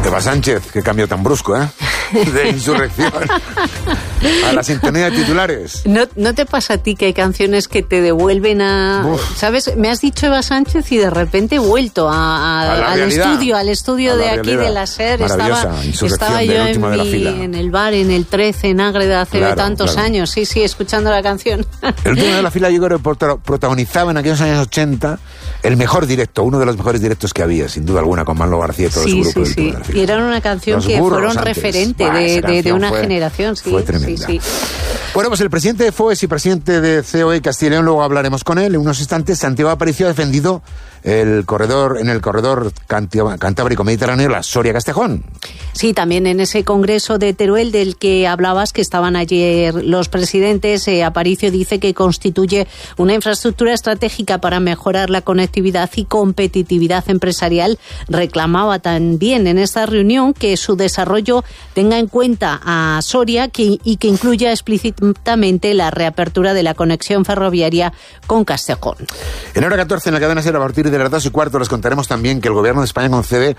Eva Sánchez, qué cambio tan brusco, ¿eh? De insurrección a la sintonía de titulares. ¿No te pasa a ti que hay canciones que te devuelven a... Uf. ¿Sabes? Me has dicho Eva Sánchez y de repente he vuelto al estudio de aquí de la SER. Estaba yo en el bar, en el 13, en Ágreda, hace tantos años. Sí, escuchando la canción. El último de la fila yo creo que protagonizaba en aquellos años 80 el mejor directo, uno de los mejores directos que había, sin duda alguna, con Manolo García y todo su grupo. Sí. Y era una canción que fueron referente de una generación. Fue tremenda. Bueno, pues el presidente de FOES y presidente de COE Castilla y León, luego hablaremos con él en unos instantes. Santiago Aparicio ha defendido en el corredor cantábrico-mediterráneo la Soria-Castejón. Sí, también en ese congreso de Teruel del que hablabas, que estaban ayer los presidentes, Aparicio dice que constituye una infraestructura estratégica para mejorar la conectividad y competitividad empresarial. Reclamaba también en esta reunión que su desarrollo tenga en cuenta a Soria y que incluya explícitamente la reapertura de la conexión ferroviaria con Castejón. En hora 14 en la cadena SER, a partir de las 2:15 les contaremos también que el Gobierno de España concede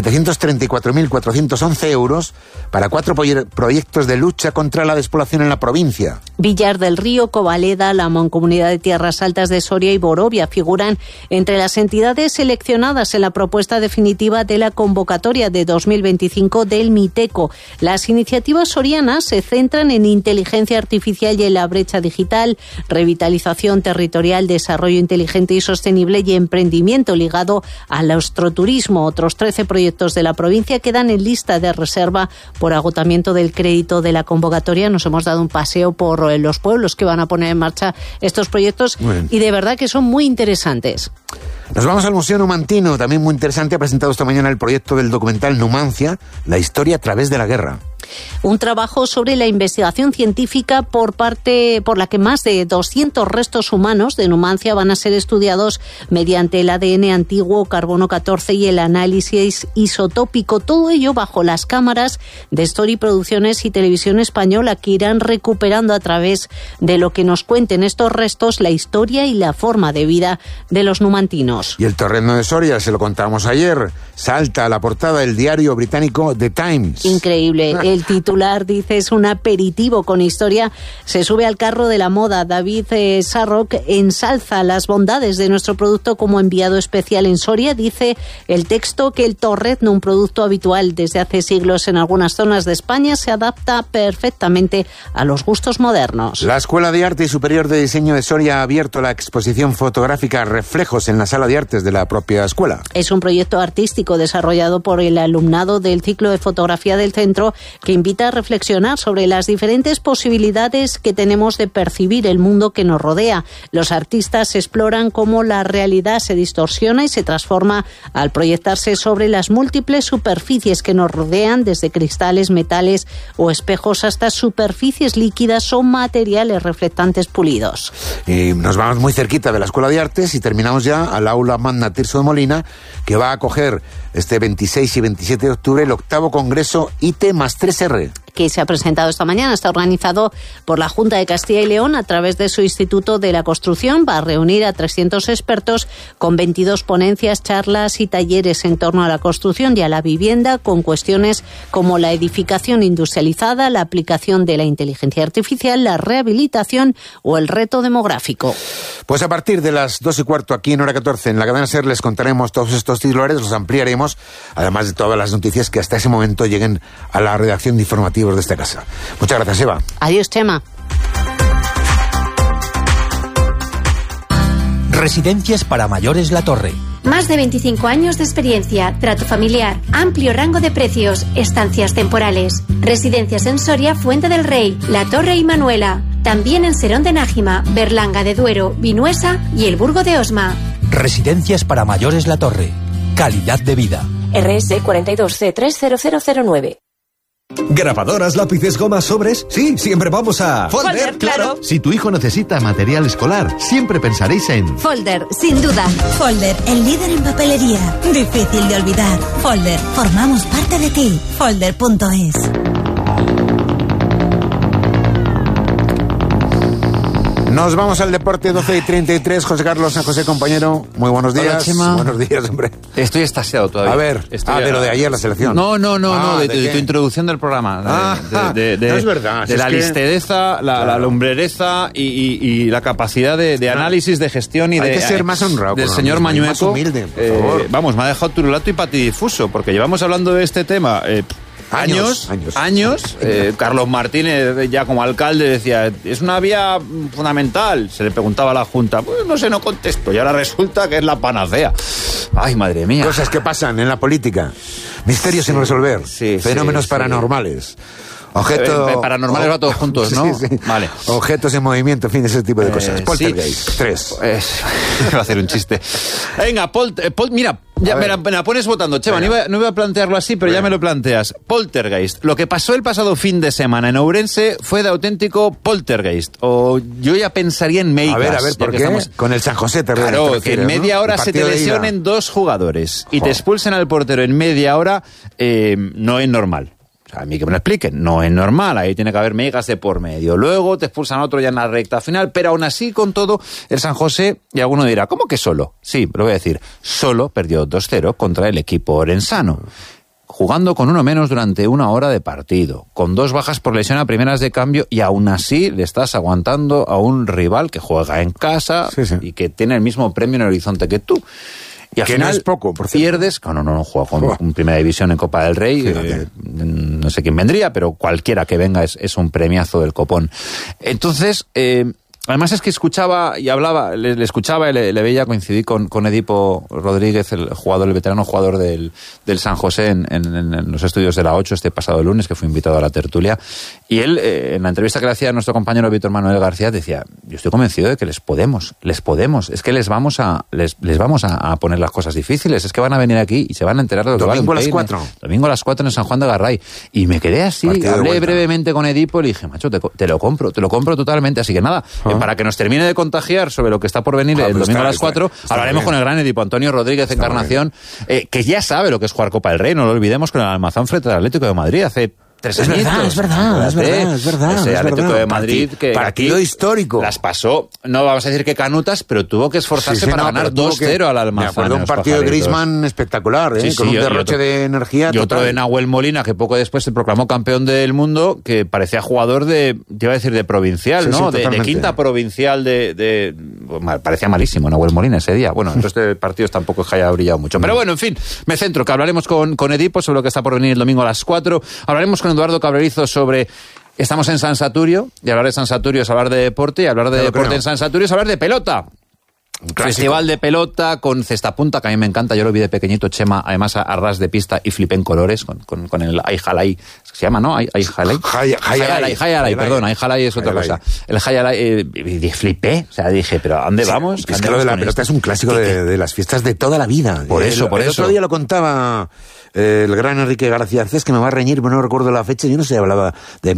734.411 euros para 4 proyectos de lucha contra la despoblación en la provincia. Villar del Río, Covaleda, la Mancomunidad de Tierras Altas de Soria y Borovia figuran entre las entidades seleccionadas en la propuesta definitiva de la convocatoria de 2025 del MITECO. Las iniciativas sorianas se centran en inteligencia artificial y en la brecha digital, revitalización territorial, desarrollo inteligente y sostenible y emprendimiento ligado al astroturismo. Otros 13 proyectos de la provincia quedan en lista de reserva por agotamiento del crédito de la convocatoria. Nos hemos dado un paseo por los pueblos que van a poner en marcha estos proyectos y de verdad que son muy interesantes. Nos vamos al Museo Numantino, también muy interesante. Ha presentado esta mañana el proyecto del documental Numancia, la historia a través de la guerra. Un trabajo sobre la investigación científica por la que más de 200 restos humanos de Numancia van a ser estudiados mediante el ADN antiguo, carbono 14 y el análisis isotópico. Todo ello bajo las cámaras de Story Producciones y Televisión Española, que irán recuperando a través de lo que nos cuenten estos restos la historia y la forma de vida de los numantinos. Y el torreno de Soria, se lo contábamos ayer, salta a la portada del diario británico The Times. Increíble. El titular dice: es un aperitivo con historia. Se sube al carro de la moda. David Sarrock ensalza las bondades de nuestro producto como enviado especial en Soria. Dice el texto que el torrezno, un producto habitual desde hace siglos en algunas zonas de España, se adapta perfectamente a los gustos modernos. La Escuela de Arte y Superior de Diseño de Soria ha abierto la exposición fotográfica Reflejos en la Sala de Artes de la propia escuela. Es un proyecto artístico desarrollado por el alumnado del ciclo de fotografía del centro, que invita a reflexionar sobre las diferentes posibilidades que tenemos de percibir el mundo que nos rodea. Los artistas exploran cómo la realidad se distorsiona y se transforma al proyectarse sobre las múltiples superficies que nos rodean, desde cristales, metales o espejos hasta superficies líquidas o materiales reflectantes pulidos. Y nos vamos muy cerquita de la Escuela de Artes y terminamos ya al Aula Magna Tirso de Molina, que va a acoger este 26 y 27 de octubre el 8º Congreso IT+3R. Que se ha presentado esta mañana. Está organizado por la Junta de Castilla y León a través de su Instituto de la Construcción. Va a reunir a 300 expertos con 22 ponencias, charlas y talleres en torno a la construcción y a la vivienda, con cuestiones como la edificación industrializada, la aplicación de la inteligencia artificial, la rehabilitación o el reto demográfico. Pues a partir de las 2:15 aquí en hora 14 en la cadena SER les contaremos todos estos titulares, los ampliaremos, además de todas las noticias que hasta ese momento lleguen a la redacción de informativos de esta casa. Muchas gracias, Eva. Adiós, Chema. Residencias para mayores La Torre. Más de 25 años de experiencia, trato familiar, amplio rango de precios, estancias temporales. Residencias en Soria, Fuente del Rey, La Torre y Manuela. También en Serón de Nájima, Berlanga de Duero, Vinuesa y el Burgo de Osma. Residencias para mayores La Torre. Calidad de vida. RS 42C30009. ¿Grabadoras, lápices, gomas, sobres? Sí, siempre vamos a Folder, claro. Si tu hijo necesita material escolar, siempre pensaréis en Folder, sin duda. Folder, el líder en papelería. Difícil de olvidar. Folder, formamos parte de ti. Folder.es. Nos vamos al deporte, 12:33. José Carlos San José, compañero, muy buenos días. Hola, Chema. Buenos días, hombre. Estoy extasiado todavía. A ver, de lo de ayer, la selección. No, de tu introducción del programa. No es verdad. De la listedeza, la lumbrereza y la capacidad de análisis, de gestión y hay que ser más honrado del señor Mañueco. Más humilde, por favor. Vamos, me ha dejado turulato y patidifuso, porque llevamos hablando de este tema años. Carlos Martínez, ya como alcalde, decía, es una vía fundamental. Se le preguntaba a la Junta, pues no sé, no contesto. Y ahora resulta que es la panacea. Ay, madre mía. Cosas que pasan en la política. Misterios sin resolver. Fenómenos paranormales. Paranormales va todos juntos, ¿no? Sí. Vale. Objetos en movimiento, en fin, ese tipo de cosas. Poltergeist, 3. Voy a hacer un chiste. Venga, mira, ya me la pones votando, Chema. No iba a plantearlo así, pero ya me lo planteas. Poltergeist. Lo que pasó el pasado fin de semana en Ourense fue de auténtico poltergeist. O yo ya pensaría en Meigas. A ver, ¿por qué? Con el San José te Claro, refieres, que en media hora se te lesionen 2 jugadores y te expulsen al portero en media hora, no es normal. O sea, a mí que me lo expliquen, no es normal, ahí tiene que haber Meigas de por medio. Luego te expulsan a otro ya en la recta final, pero aún así, con todo, el San José, y alguno dirá, ¿cómo que solo? Sí, lo voy a decir, solo perdió 2-0 contra el equipo orensano, jugando con uno menos durante 1 hora de partido, con 2 bajas por lesión a primeras de cambio, y aún así le estás aguantando a un rival que juega en casa y que tiene el mismo premio en el horizonte que tú. Y al que final no es poco, por cierto. Pierdes, no juega con Primera División en Copa del Rey, no sé quién vendría, pero cualquiera que venga es un premiazo del copón. Entonces, además es que escuchaba y hablaba, le escuchaba y le veía, coincidí con Edipo Rodríguez, el veterano jugador del San José en los estudios de la 8 este pasado lunes, que fue invitado a la tertulia, y él, en la entrevista que le hacía a nuestro compañero Víctor Manuel García, decía, yo estoy convencido de que les podemos, es que les vamos a poner las cosas difíciles, es que van a venir aquí y se van a enterar de lo que va a Domingo a las 4. Domingo a las 4 en San Juan de Garray. Y me quedé así, hablé brevemente con Edipo y le dije, macho, te lo compro totalmente, así que nada, para que nos termine de contagiar sobre lo que está por venir el domingo a las 4, hablaremos con el gran Edipo Antonio Rodríguez Encarnación, que ya sabe lo que es jugar Copa del Rey, no lo olvidemos, con el Almazán frente al Atlético de Madrid hace 3 añitos. Es verdad. Ese Atlético de Madrid que partido aquí histórico. Las pasó, no vamos a decir que canutas, pero tuvo que esforzarse para ganar 2-0 al Almazán. Me acuerdo un partido de Griezmann espectacular, con un derroche de energía y total. otro de Nahuel Molina, que poco después se proclamó campeón del mundo, que parecía jugador de provincial, ¿no? De quinta provincial parecía malísimo Nahuel Molina ese día. Bueno, en estos partidos tampoco es que haya brillado mucho. Pero bueno, en fin, me centro, que hablaremos con Edipo sobre lo que está por venir el domingo a las 4. Hablaremos con Eduardo Cabrerizo sobre... Estamos en San Saturio, y hablar de San Saturio es hablar de deporte, y hablar de deporte en San Saturio es hablar de pelota. Festival de pelota con cesta punta, que a mí me encanta. Yo lo vi de pequeñito, Chema, además a ras de pista, y flipé en colores con el Ayjalay. Se llama, ¿no? Ayjalay. Hayalay, perdón, Ayjalay es otra cosa. El Hayalay, flipé. O sea, dije, ¿pero a dónde vamos? Es que lo de la pelota es un clásico de las fiestas de toda la vida. Por eso. El otro día lo contaba el gran Enrique García Arcés, que me va a reñir, pero no recuerdo la fecha. Yo no sé, hablaba de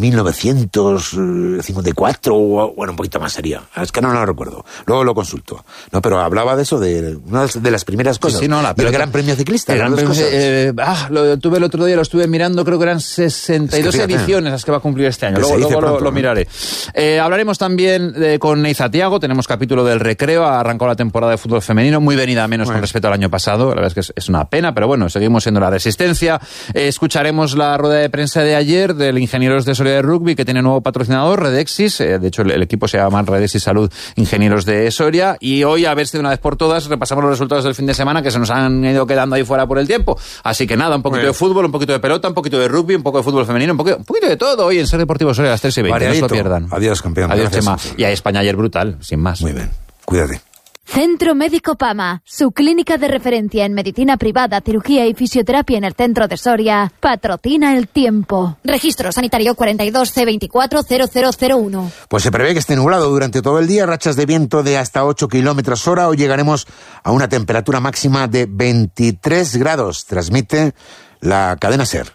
1954 o bueno, un poquito más sería. Es que no lo recuerdo. Luego lo consulto. No, pero hablaba de eso, de una de las primeras cosas. Del Gran Premio Ciclista. Lo tuve el otro día, lo estuve mirando, creo que eran 62 ediciones las que va a cumplir este año. Luego lo miraré. Hablaremos también con Neiza Tiago, tenemos capítulo del recreo, ha arrancado la temporada de fútbol femenino, muy venida menos con respecto al año pasado, la verdad es que es una pena, pero bueno, seguimos siendo la resistencia. Escucharemos la rueda de prensa de ayer del Ingenieros de Soria de Rugby, que tiene nuevo patrocinador, Redexis, de hecho el equipo se llama Redexis Salud Ingenieros de Soria, y hoy, a ver si de una vez por todas repasamos los resultados del fin de semana que se nos han ido quedando ahí fuera por el tiempo. Así que nada, un poquito de fútbol, un poquito de pelota, un poquito de rugby, un poco de fútbol femenino, un poquito de todo hoy en Ser Deportivo Soria a las 3:20. No se lo pierdan. Adiós, campeón. Adiós, Chema. Y a España ayer brutal, sin más. Muy bien, cuídate. Centro Médico Pama, su clínica de referencia en medicina privada, cirugía y fisioterapia en el centro de Soria, patrocina el tiempo. Registro sanitario 42C240001. Pues se prevé que esté nublado durante todo el día, rachas de viento de hasta 8 kilómetros hora. Hoy llegaremos a una temperatura máxima de 23 grados. Transmite la cadena SER.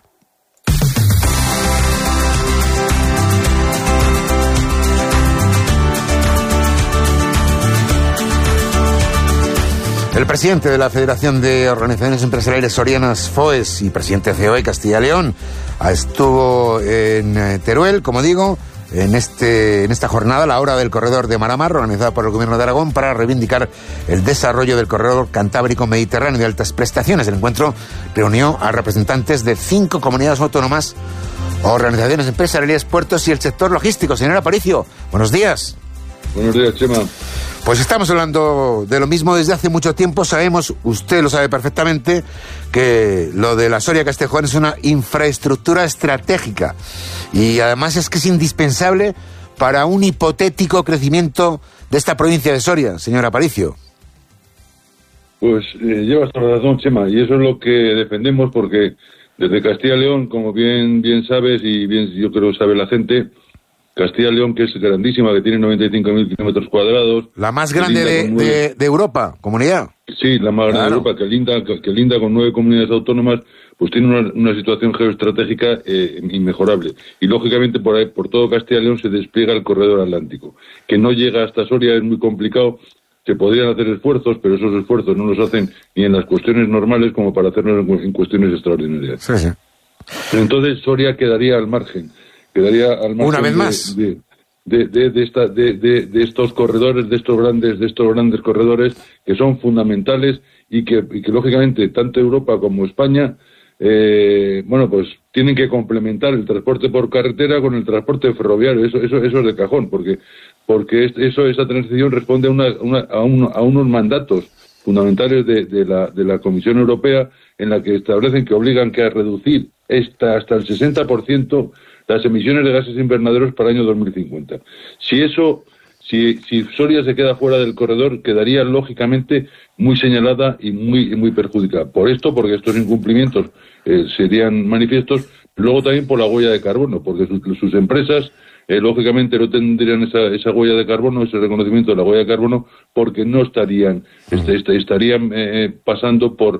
El presidente de la Federación de Organizaciones Empresariales Sorianas, FOES, y presidente de COE Castilla y León, estuvo en Teruel, como digo, en esta jornada, la hora del corredor de Mar-a-Mar, organizada por el Gobierno de Aragón para reivindicar el desarrollo del corredor Cantábrico Mediterráneo de altas prestaciones. El encuentro reunió a representantes de 5 comunidades autónomas, organizaciones empresariales, puertos y el sector logístico. Señor Aparicio, buenos días. Buenos días, Chema. Pues estamos hablando de lo mismo desde hace mucho tiempo. Sabemos, usted lo sabe perfectamente, que lo de la Soria-Castejón es una infraestructura estratégica y además es que es indispensable para un hipotético crecimiento de esta provincia de Soria, señor Aparicio. Pues llevas toda la razón, Chema, y eso es lo que defendemos, porque desde Castilla y León, como bien sabes y bien yo creo sabe la gente, Castilla y León, que es grandísima, que tiene 95.000 kilómetros cuadrados. La más grande de Europa, comunidad. Sí, la más grande de Europa, que linda con 9 comunidades autónomas, pues tiene una situación geoestratégica inmejorable. Y lógicamente por todo Castilla y León se despliega el corredor atlántico, que no llega hasta Soria, es muy complicado. Se podrían hacer esfuerzos, pero esos esfuerzos no los hacen ni en las cuestiones normales como para hacerlos en cuestiones extraordinarias. Sí, sí. Entonces Soria quedaría al margen una vez más de estos corredores, de estos grandes corredores que son fundamentales y que lógicamente tanto Europa como España pues tienen que complementar el transporte por carretera con el transporte ferroviario. Eso es de cajón, porque esa transición responde a unos mandatos fundamentales de la Comisión Europea, en la que establecen que obligan a reducir hasta el 60% las emisiones de gases invernaderos para el año 2050. Si Soria se queda fuera del corredor, quedaría lógicamente muy señalada y muy perjudicada. Porque estos incumplimientos serían manifiestos, luego también por la huella de carbono, porque sus empresas lógicamente no tendrían esa huella de carbono, ese reconocimiento de la huella de carbono, porque no estarían pasando por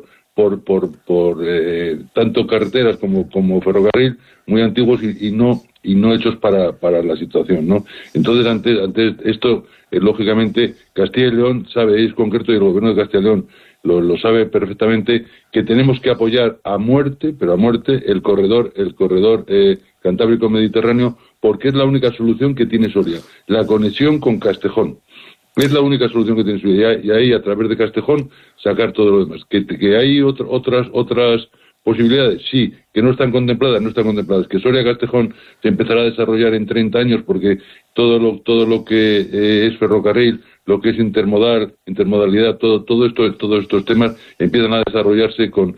tanto carreteras como ferrocarril muy antiguos y no hechos para la situación, ¿no? Entonces ante esto lógicamente Castilla y León sabe, es concreto, y el gobierno de Castilla y León lo sabe perfectamente, que tenemos que apoyar a muerte el corredor Cantábrico Mediterráneo, porque es la única solución que tiene Soria, la conexión con Castejón. Es la única solución que tiene Soria, y ahí a través de Castejón sacar todo lo demás. Que hay otras posibilidades, sí, que no están contempladas. Que Soria-Castejón se empezará a desarrollar en 30 años, porque todo lo que es ferrocarril, lo que es intermodalidad, todos estos temas empiezan a desarrollarse con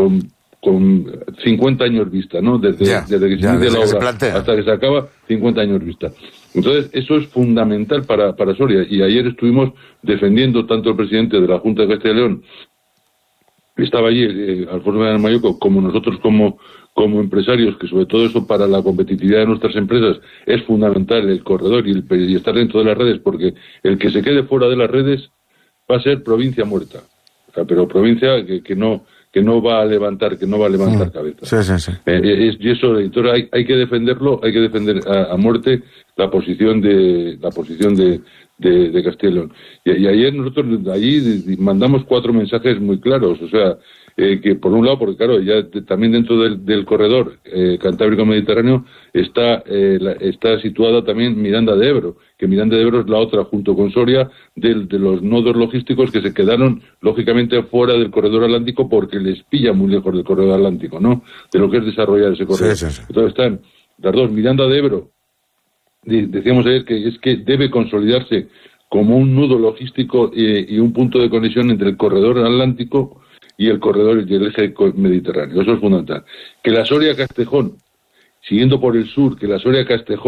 50 años vista, ¿no? Desde que se inicia la obra hasta que se acaba, 50 años vista. Entonces, eso es fundamental para Soria. Y ayer estuvimos defendiendo, tanto el presidente de la Junta de Castilla y León, estaba allí, Alfonso Mayoco, como nosotros como empresarios, que sobre todo eso para la competitividad de nuestras empresas es fundamental, el corredor y estar dentro de las redes, porque el que se quede fuera de las redes va a ser provincia muerta. O sea, pero provincia que no va a levantar cabeza. Sí. Y eso, entonces hay que defenderlo, hay que defender a muerte la posición de Castilla y León. Y ayer nosotros allí mandamos 4 mensajes muy claros, o sea, que por un lado, porque claro, ya también dentro del corredor Cantábrico Mediterráneo está situada también Miranda de Ebro, que Miranda de Ebro es la otra, junto con Soria, de los nodos logísticos que se quedaron lógicamente fuera del corredor atlántico, porque les pilla muy lejos del corredor atlántico, ¿no? De lo que es desarrollar ese corredor. Sí. Entonces están las dos. Miranda de Ebro, decíamos ayer que debe consolidarse como un nudo logístico y un punto de conexión entre el corredor atlántico y el corredor y el eje mediterráneo. Eso es fundamental. Que la Soria-Castejón, siguiendo por el sur, que la Soria-Castejón